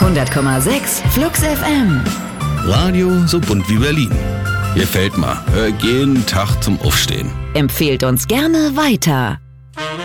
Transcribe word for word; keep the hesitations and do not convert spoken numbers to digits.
hundert Komma sechs Flux F M. Radio so bunt wie Berlin. Gefällt mir. Hör jeden Tag zum Aufstehen. Empfehlt uns gerne weiter.